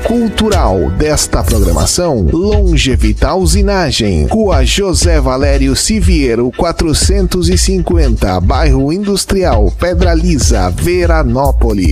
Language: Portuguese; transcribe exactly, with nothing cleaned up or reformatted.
cultural desta programação, Longevita Usinagem, Rua José Valério Siviero quatrocentos e cinquenta, Bairro Industrial, Pedra Lisa, Veranópolis.